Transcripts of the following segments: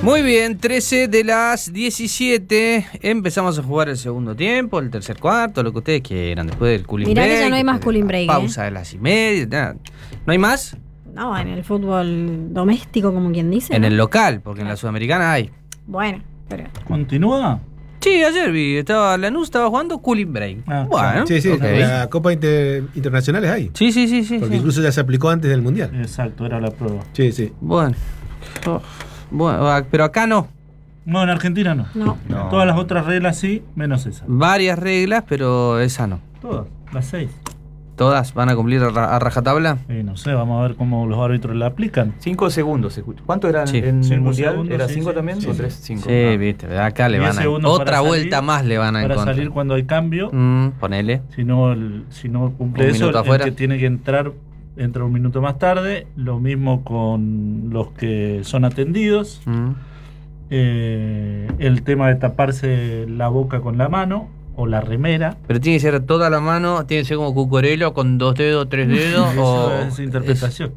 Muy bien, 13 de las 17. Empezamos a jugar el segundo tiempo, el tercer cuarto, lo que ustedes quieran. Después del cooling break. Mirá que ya no hay más cooling break. Pausa de las y media. Nada. ¿No hay más? No, en el fútbol doméstico, como quien dice. En ¿no? el local, porque en la Sudamericana hay. Bueno, pero. ¿Continúa? Sí, ayer vi, Lanús estaba jugando cooling break. Bueno, sí, okay. La Copa Internacionales hay. Sí. Porque incluso ya se aplicó antes del Mundial. Exacto, era la prueba. Sí. Bueno, pero acá no. No, en Argentina no. No. Todas las otras reglas sí, menos esa. Varias reglas, pero esa no. Todas, las 6. ¿Todas van a cumplir a rajatabla? No sé, vamos a ver cómo los árbitros la aplican. 5 segundos se escucha. ¿Cuánto era en el Mundial? Segundos, ¿Era sí, 5 también? Sí, ¿O 3? 5. Sí, viste, acá le van a... Otra vuelta más le van a encontrar. Para salir cuando hay cambio. Ponele. Si no cumple un eso, afuera. el que tiene que entra un minuto más tarde. Lo mismo con los que son atendidos. El tema de taparse la boca con la mano o la remera. Pero tiene que ser toda la mano, tiene que ser como Cucurelo con 2 dedos, 3 dedos. Eso es interpretación.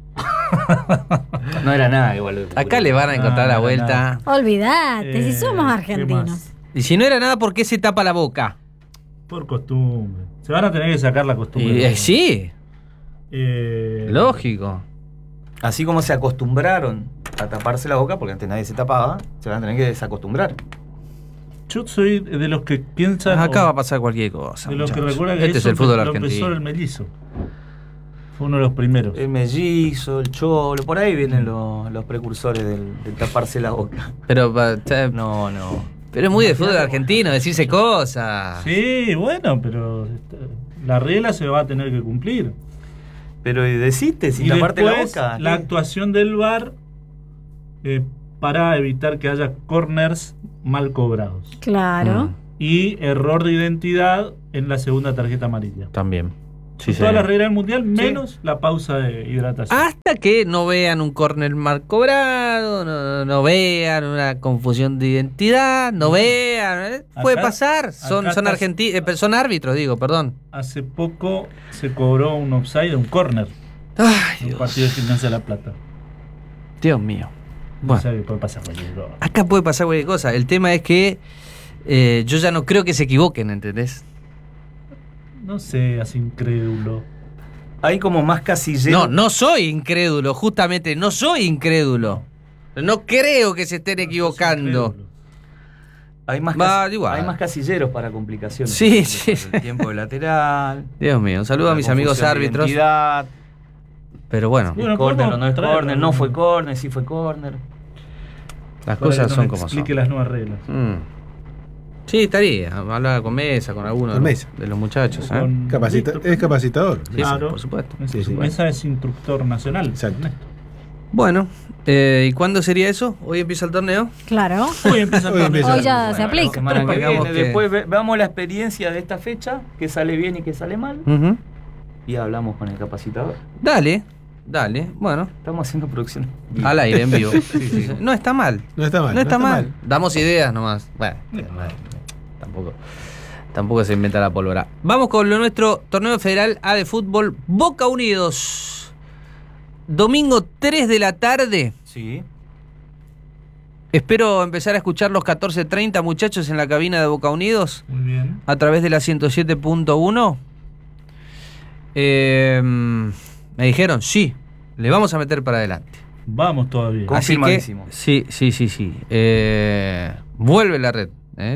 No era nada igual. Acá le van a encontrar la vuelta. Olvídate, si somos argentinos. Y si no era nada, ¿por qué se tapa la boca? Por costumbre. Se van a tener que sacar la costumbre. Sí. Lógico. Así como se acostumbraron a taparse la boca, porque antes nadie se tapaba, se van a tener que desacostumbrar. Yo soy de los que piensan... Acá va a pasar cualquier cosa. De los que recuerdan que este es el fútbol lo argentino. empezó el mellizo. Fue uno de los primeros. El mellizo, el cholo, por ahí vienen los precursores del taparse la boca. Pero no. Pero es muy de fútbol argentino decirse cosas. Sí, bueno, pero la regla se va a tener que cumplir. Pero deciste sin taparte la boca. La actuación del VAR para evitar que haya corners mal cobrados. Claro. Y error de identidad en la segunda tarjeta amarilla. También. Sí, todas las reglas del mundial, menos la pausa de hidratación. Hasta que no vean un córner mal cobrado, no vean una confusión de identidad, no vean. Puede pasar. Son argentinos, son árbitros, perdón. Hace poco se cobró un offside, un córner. Ay, un partido de Gimnasia de La Plata. Dios mío. Bueno, o sea, que puede pasar cualquier cosa. Acá puede pasar cualquier cosa. El tema es que yo ya no creo que se equivoquen, ¿entendés? No seas incrédulo. Hay como más casilleros. No soy incrédulo, justamente, no soy incrédulo. No creo que se estén equivocando. Hay más casilleros para complicaciones. Sí. El tiempo de lateral. Dios mío, un saludo a mis amigos árbitros. Pero bueno. Córner o no es córner, no fue córner, sí fue córner. Las cosas son como son. Explique las nuevas reglas. Sí, estaría. Hablar con Mesa, con alguno de los muchachos. Es capacitador. Sí, claro. por supuesto. Mesa es instructor nacional. Exacto. Bueno, ¿y cuándo sería eso? ¿Hoy empieza el torneo? Claro. Hoy empieza el torneo. Hoy ya se aplica. Semana que viene, después veamos la experiencia de esta fecha, que sale bien y que sale mal. Y hablamos con el capacitador. Dale, bueno. Estamos haciendo producción al aire, en vivo. Sí. No está mal. No está mal. Damos ideas nomás. Bueno, tampoco se inventa la pólvora. Vamos con lo nuestro, Torneo Federal A de Fútbol, Boca Unidos. Domingo 3 de la tarde. Sí. Espero empezar a escuchar los 14:30 muchachos en la cabina de Boca Unidos. Muy bien. A través de la 107.1. Me dijeron, sí, le vamos a meter para adelante. Vamos todavía. Confirmadísimo. Sí. Vuelve la red.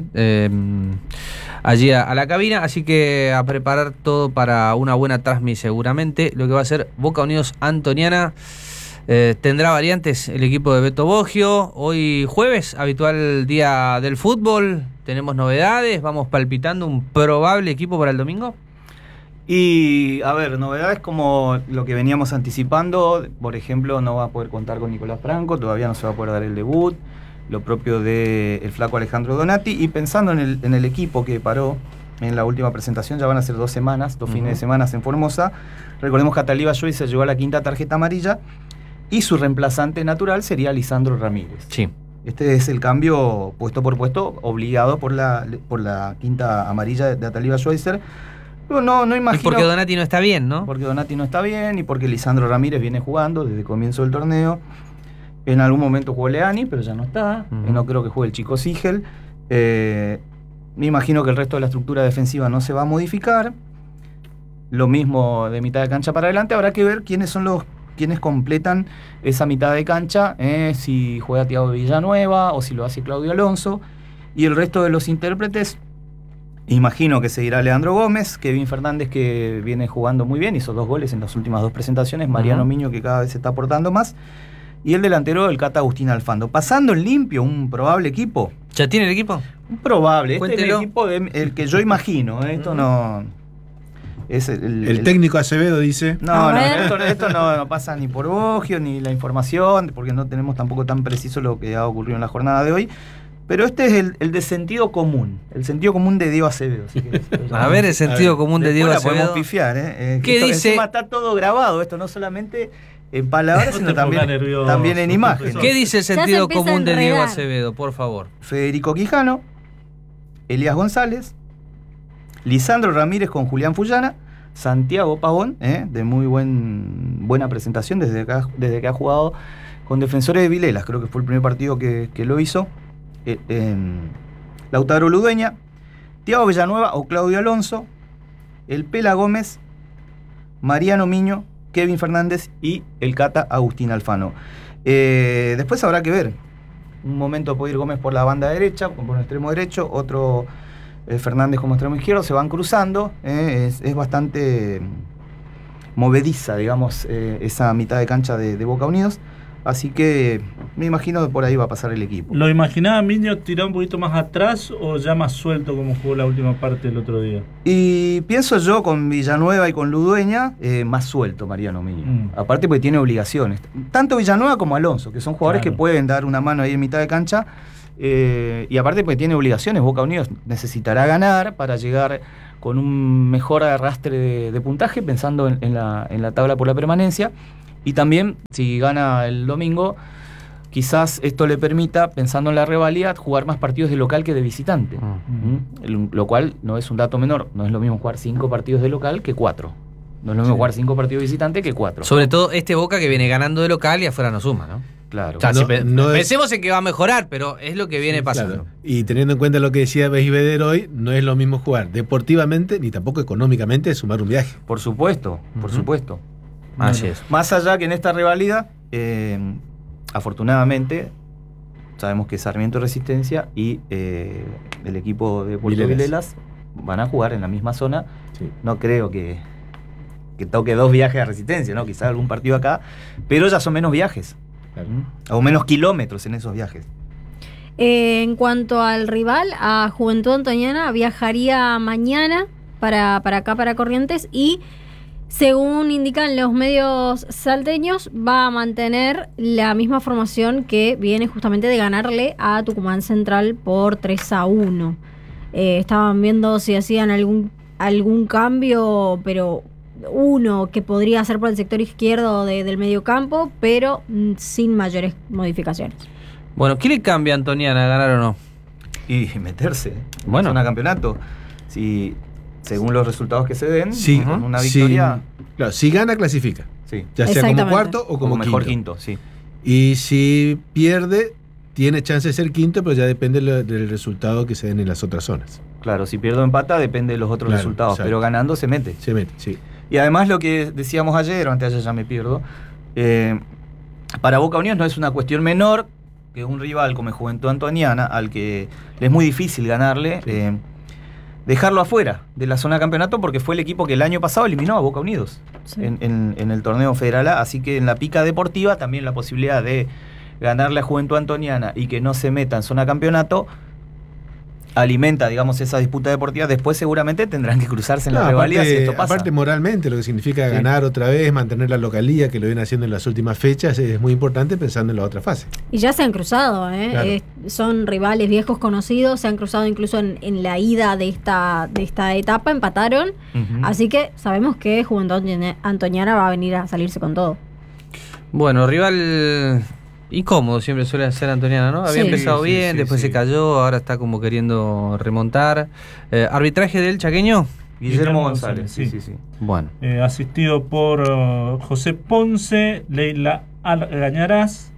Allí a la cabina, así que a preparar todo para una buena transmisión seguramente. Lo que va a ser Boca Unidos Antoniana. Tendrá variantes el equipo de Beto Boggio. Hoy jueves, habitual día del fútbol. Tenemos novedades, vamos palpitando un probable equipo para el domingo. Y, a ver, novedades como lo que veníamos anticipando. Por ejemplo, no va a poder contar con Nicolás Franco, todavía no se va a poder dar el debut. Lo propio del flaco Alejandro Donati. Y pensando en el equipo que paró en la última presentación, ya van a ser 2 semanas, 2 fines de semana en Formosa. Recordemos que Ataliba Joyce se llevó a la 5ª tarjeta amarilla y su reemplazante natural sería Lisandro Ramírez. Sí. Este es el cambio puesto por puesto, obligado por la 5ª amarilla de Ataliba Joyce. No imagino. Y porque Donati no está bien, ¿no? Porque Donati no está bien y porque Lisandro Ramírez viene jugando desde el comienzo del torneo. En algún momento jugó Leani, pero ya no está. Uh-huh. No creo que juegue el chico Sigel. Me imagino que el resto de la estructura defensiva no se va a modificar. Lo mismo de mitad de cancha para adelante. Habrá que ver quiénes son quienes completan esa mitad de cancha, si juega Thiago Villanueva o si lo hace Claudio Alonso. Y el resto de los intérpretes, imagino que seguirá Leandro Gómez, Kevin Fernández, que viene jugando muy bien, hizo 2 goles en las últimas 2 presentaciones, Mariano Miño, que cada vez se está aportando más, y el delantero, el Cata Agustín Alfando. Pasando en limpio, un probable equipo. ¿Ya tiene el equipo? Un probable, este es el Cuéntelo. equipo el que yo imagino, esto no... Es El técnico Acevedo dice... No, esto no pasa ni por Boggio, ni la información, porque no tenemos tampoco tan preciso lo que ha ocurrido en la jornada de hoy. Pero este es el de sentido común, el sentido común de Diego Acevedo. A ver, el sentido común de Diego Después la Acevedo. podemos pifiar, ¿Qué esto, dice? encima está todo grabado, esto no solamente en palabras, No sino te pongas también nervioso, en imagen. profesor. ¿Qué dice el Ya se sentido empieza común a de Diego enredar. Acevedo, por favor? Federico Quijano, Elías González, Lisandro Ramírez con Julián Fullana, Santiago Pavón, de muy buena presentación desde que ha jugado con Defensores de Vilelas, creo que fue el primer partido que lo hizo. Lautaro Ludueña, Thiago Villanueva o Claudio Alonso, el Pela Gómez, Mariano Miño, Kevin Fernández y el Cata Agustín Alfano. Después habrá que ver. Un momento puede ir Gómez por la banda derecha, por el extremo derecho, otro Fernández como extremo izquierdo, se van cruzando. Es bastante movediza, digamos, esa mitad de cancha de Boca Unidos. Así que me imagino que por ahí va a pasar el equipo. ¿Lo imaginaba Miño tirar un poquito más atrás o ya más suelto como jugó la última parte del otro día? Y pienso yo con Villanueva y con Ludueña, más suelto Mariano Miño. Aparte porque tiene obligaciones. Tanto Villanueva como Alonso, que son jugadores que pueden dar una mano ahí en mitad de cancha. Y aparte porque tiene obligaciones. Boca Unidos necesitará ganar para llegar con un mejor arrastre de puntaje, pensando en la tabla por la permanencia. Y también, si gana el domingo, quizás esto le permita, pensando en la rivalidad, jugar más partidos de local que de visitante. Lo cual no es un dato menor. No es lo mismo jugar 5 partidos de local que 4. No es lo mismo jugar 5 partidos de visitante que 4. Sobre todo este Boca que viene ganando de local y afuera no suma, ¿no? Claro. O sea, No pensemos en que va a mejorar, pero es lo que viene pasando. Claro. Y teniendo en cuenta lo que decía Beisbeder hoy, no es lo mismo jugar deportivamente ni tampoco económicamente sumar un viaje. Por supuesto, por supuesto. Así es. Más allá que en esta rivalidad, afortunadamente, sabemos que Sarmiento Resistencia y el equipo de Puerto Vilelas van a jugar en la misma zona. Sí. No creo que toque 2 viajes a Resistencia, ¿no? Quizás algún partido acá, pero ya son menos viajes. Claro. O menos kilómetros en esos viajes. En cuanto al rival, a Juventud Antoniana viajaría mañana para acá, para Corrientes, y según indican los medios salteños, va a mantener la misma formación que viene justamente de ganarle a Tucumán Central por 3-1. Estaban viendo si hacían algún cambio, pero uno que podría ser por el sector izquierdo del mediocampo, pero sin mayores modificaciones. Bueno, ¿qué le cambia a Antoniana, ganar o no? Y meterse Bueno. en zona campeonato. Si, según los resultados que se den, Sí, con una victoria, claro, si gana, clasifica. sí. Ya sea como Exactamente. cuarto o como mejor quinto. quinto, sí. Y si pierde, tiene chance de ser quinto, pero ya depende del resultado que se den en las otras zonas. Claro, si pierde o empata depende de los otros Claro, resultados, exacto. pero ganando se mete. Se mete, sí. Y además lo que decíamos ayer, o antes de ayer ya me pierdo, para Boca Unidos no es una cuestión menor que un rival como Juventud Antoniana, al que le es muy difícil ganarle, dejarlo afuera de la zona campeonato, porque fue el equipo que el año pasado eliminó a Boca Unidos Sí. en el torneo federal A. Así que en la pica deportiva también la posibilidad de ganarle a Juventud Antoniana y que no se meta en zona campeonato alimenta, digamos, esa disputa deportiva. Después seguramente tendrán que cruzarse en la rivalidad si esto pasa. Aparte moralmente, lo que significa Sí. ganar otra vez, mantener la localía, que lo vienen haciendo en las últimas fechas, es muy importante pensando en la otra fase. Y ya se han cruzado, ¿eh? Claro. Son rivales viejos conocidos, se han cruzado incluso en la ida de esta etapa, empataron. Ujú. Así que sabemos que Juventud Antoniana va a venir a salirse con todo. Bueno, rival incómodo siempre suele ser Antoniana, ¿no? Había Sí. empezado Sí, bien, sí, después sí. se cayó, ahora está como queriendo remontar. ¿Arbitraje del chaqueño? Guillermo González, sí, sí. sí, sí. Bueno. Asistido por José Ponce, Leila Algañarás,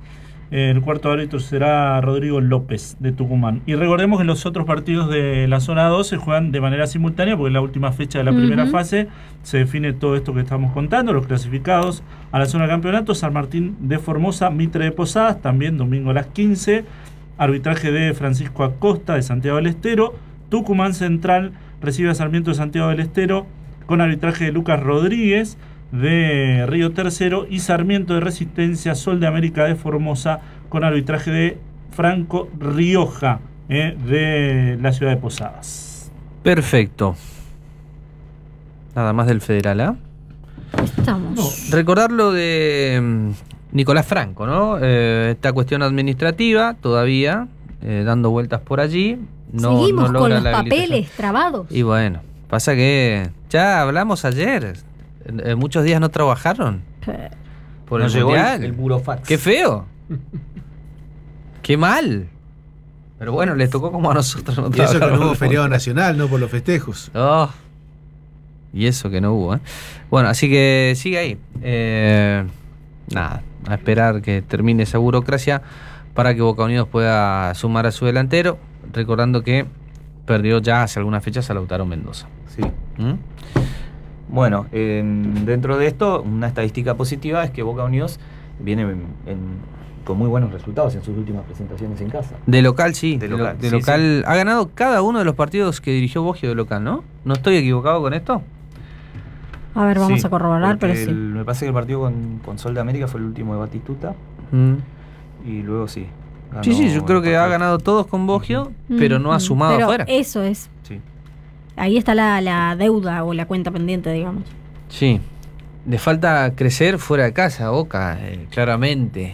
El cuarto árbitro será Rodrigo López, de Tucumán. Y recordemos que los otros partidos de la zona 2 se juegan de manera simultánea, porque en la última fecha de la primera fase se define todo esto que estamos contando. Los clasificados a la zona de campeonato: San Martín de Formosa, Mitre de Posadas, también domingo a las 15. Arbitraje de Francisco Acosta, de Santiago del Estero. Tucumán Central recibe a Sarmiento de Santiago del Estero, con arbitraje de Lucas Rodríguez, de Río Tercero. Y Sarmiento de Resistencia, Sol de América de Formosa, con arbitraje de Franco Rioja, de la ciudad de Posadas. Perfecto. Nada más del Federal, ¿ah? Estamos. Recordar lo de Nicolás Franco, ¿no? Esta cuestión administrativa todavía dando vueltas por allí. Seguimos no con logra los la habilitación. papeles trabados. Y bueno, pasa que ya hablamos ayer. Muchos días no trabajaron por Nos el llegó mundial. el burofax. ¡Qué feo! ¡Qué mal! Pero bueno, les tocó como a nosotros. No Y eso que trabajar no por hubo el feriado mundial. nacional, no por los festejos. Oh. Y eso que no hubo, ¿eh? Bueno, así que sigue ahí. Nada, a esperar que termine esa burocracia para que Boca Unidos pueda sumar a su delantero. Recordando que perdió ya hace algunas fechas a Lautaro Mendoza. Sí. ¿Mm? Bueno, dentro de esto, una estadística positiva es que Boca Unidos viene con muy buenos resultados en sus últimas presentaciones en casa. De local, sí. De local, sí, local. Ha ganado cada uno de los partidos que dirigió Boggio de local, ¿no? ¿No estoy equivocado con esto? A ver, vamos Sí, a corroborar, pero porque sí. me parece que el partido con Sol de América fue el último de Batistuta. Mm. Y luego sí. ganó Sí, yo creo el que ha partido. ganado todos con Boggio, pero no ha sumado Pero afuera. eso es. Sí. Ahí está la deuda o la cuenta pendiente, digamos. Sí. Le falta crecer fuera de casa a Boca, claramente.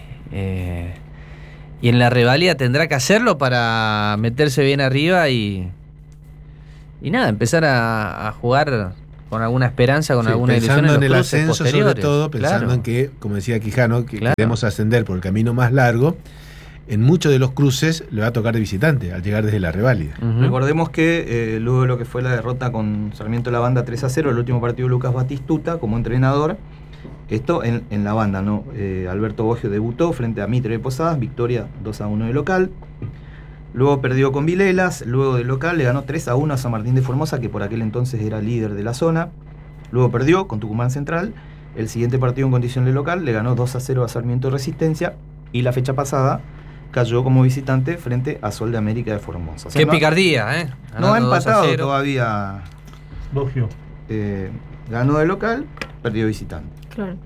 Y en la rivalidad tendrá que hacerlo para meterse bien arriba y nada, empezar a jugar con alguna esperanza, con Sí, alguna ilusión pensando en en los el cruces ascenso, sobre posteriores. todo, pensando Claro. en que, como decía Quijano, que Claro. queremos ascender por el camino más largo. En muchos de los cruces le va a tocar de visitante al llegar desde la reválida. Ujú. Recordemos que luego de lo que fue la derrota con Sarmiento de la Banda 3-0, el último partido de Lucas Batistuta como entrenador, esto en la banda, ¿no? Alberto Boggio debutó frente a Mitre de Posadas, victoria 2-1 de local. Luego perdió con Vilelas, luego de local le ganó 3-1 a San Martín de Formosa, que por aquel entonces era líder de la zona. Luego perdió con Tucumán Central. El siguiente partido en condición de local le ganó 2-0 a Sarmiento de Resistencia. Y la fecha pasada cayó como visitante frente a Sol de América de Formosa. O sea, Qué no- picardía, ¿eh? no ha Ganando 2-0. empatado todavía. Boggio. Ganó de local, perdió de visitante. Claro.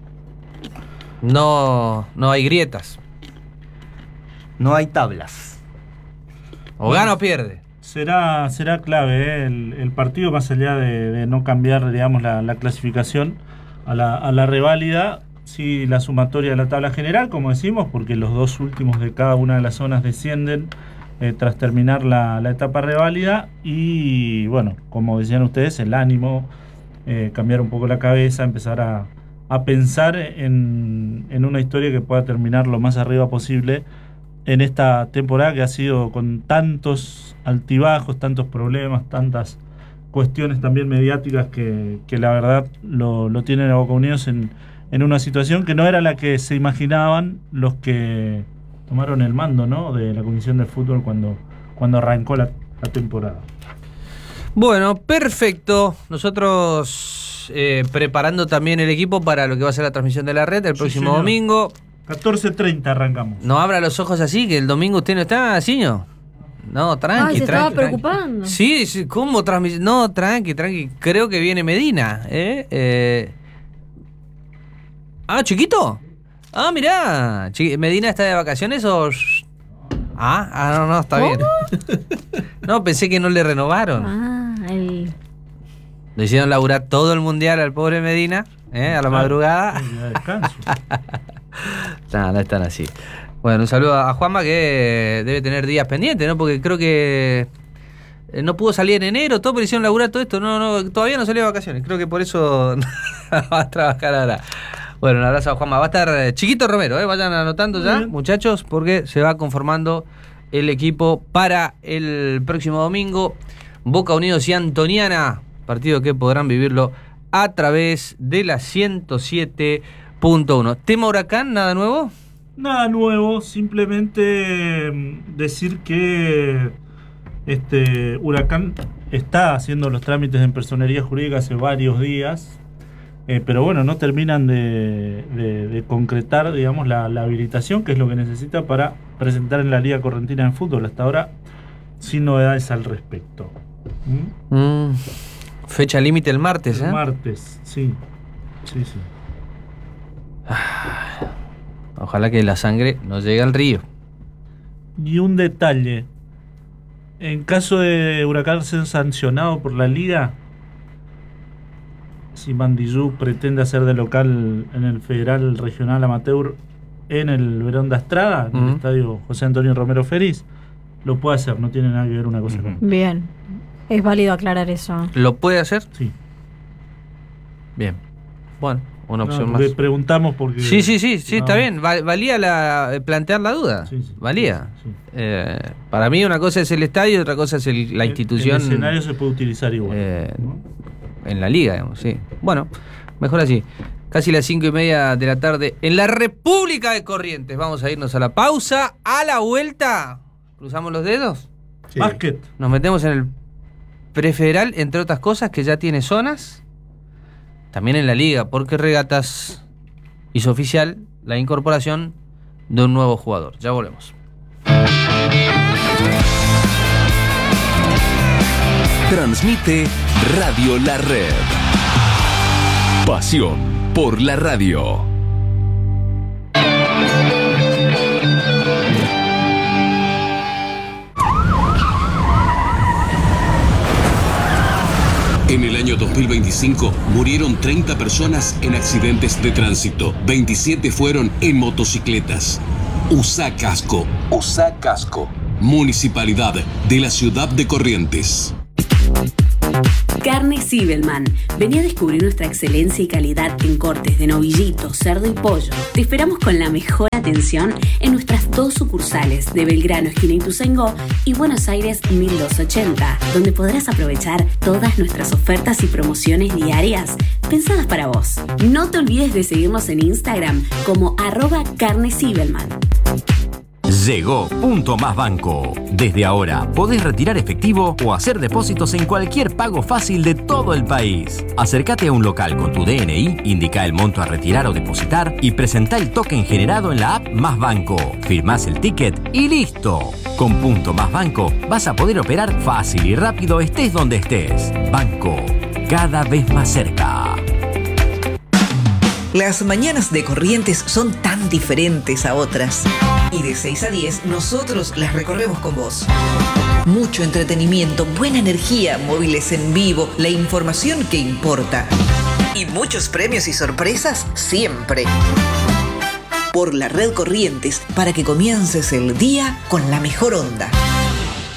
No hay grietas. No hay tablas. O gana o pierde. Será clave el partido, más allá de no cambiar, digamos, la clasificación a la reválida. Sí, la sumatoria de la tabla general, como decimos, porque los dos últimos de cada una de las zonas descienden tras terminar la etapa reválida. Y bueno, como decían ustedes, el ánimo, cambiar un poco la cabeza, empezar a pensar en una historia que pueda terminar lo más arriba posible en esta temporada, que ha sido con tantos altibajos, tantos problemas, tantas cuestiones también mediáticas que la verdad lo tienen a Boca Unidos en una situación que no era la que se imaginaban los que tomaron el mando, ¿no?, de la Comisión de Fútbol cuando arrancó la temporada. Bueno, perfecto. Nosotros preparando también el equipo para lo que va a ser la transmisión de la red el Sí, próximo señor. domingo. 14:30 arrancamos. No abra los ojos así, que el domingo usted no está, Ciño. No, tranqui, Ay, se estaba tranqui. preocupando. Sí, sí, ¿cómo transmisión? No, tranqui. Creo que viene Medina. ¿Chiquito? Ah, mirá. ¿Medina está de vacaciones o...? No, está bien. No, pensé que no le renovaron. Le hicieron laburar todo el mundial al pobre Medina, a la madrugada. Ya descanso. No están así. Bueno, un saludo a Juanma, que debe tener días pendientes, ¿no? Porque creo que no pudo salir en enero, todo, pero hicieron laburar todo esto. No, todavía no salió de vacaciones. Creo que por eso va a trabajar ahora. Bueno, un abrazo a Juanma. Va a estar Chiquito Romero, vayan anotando ya, Bien. muchachos, porque se va conformando el equipo para el próximo domingo. Boca Unidos y Antoniana, partido que podrán vivirlo a través de la 107.1. ¿Tema Huracán, nada nuevo? Nada nuevo, simplemente decir que Huracán está haciendo los trámites en personería jurídica hace varios días, pero bueno, no terminan de concretar, digamos, la habilitación, que es lo que necesita para presentar en la Liga Correntina de Fútbol. Hasta ahora, sin novedades al respecto. Fecha límite el martes, El martes, sí. Ojalá que la sangre no llegue al río. Y un detalle: en caso de Huracán ser sancionado por la Liga, si Mandillú pretende hacer de local en el Federal Regional Amateur en el Verón de Astrada, en el estadio José Antonio Romero Feriz, lo puede hacer, no tiene nada que ver una cosa con otra. Bien, es válido aclarar eso. ¿Lo puede hacer? Sí. Bien. Bueno, una opción más. Le preguntamos porque... Sí, está bien. Valía plantear la duda. Sí. Valía. Sí. Para mí una cosa es el estadio y otra cosa es la institución. El escenario se puede utilizar igual, ¿no? En la liga, digamos, sí. Bueno, mejor así. Casi las 5:30 de la tarde en la República de Corrientes. Vamos a irnos a la pausa. A la vuelta, cruzamos los dedos. Sí. Básquet. Nos metemos en el prefederal, entre otras cosas, que ya tiene zonas. También en la liga, porque Regatas hizo oficial la incorporación de un nuevo jugador. Ya volvemos. Transmite Radio La Red. Pasión por la radio. En el año 2025 murieron 30 personas en accidentes de tránsito. 27 fueron en motocicletas. Usa casco. Usa casco. Municipalidad de la ciudad de Corrientes. Carne Zibelman. Vení a descubrir nuestra excelencia y calidad en cortes de novillito, cerdo y pollo. Te esperamos con la mejor atención en nuestras 2 sucursales de Belgrano, esquina Ituzaingó, y Buenos Aires 1280, donde podrás aprovechar todas nuestras ofertas y promociones diarias pensadas para vos. No te olvides de seguirnos en Instagram como @carnezibelman. Llegó Punto Más Banco. Desde ahora podés retirar efectivo o hacer depósitos en cualquier pago fácil de todo el país. Acércate a un local con tu DNI, indica el monto a retirar o depositar y presentá el token generado en la app Más Banco. Firmás el ticket y listo. Con Punto Más Banco vas a poder operar fácil y rápido estés donde estés. Banco, cada vez más cerca. Las mañanas de Corrientes son tan diferentes a otras. Y de 6 a 10 nosotros las recorremos con vos. Mucho entretenimiento, buena energía, móviles en vivo, la información que importa. Y muchos premios y sorpresas siempre. Por la Red Corrientes, para que comiences el día con la mejor onda.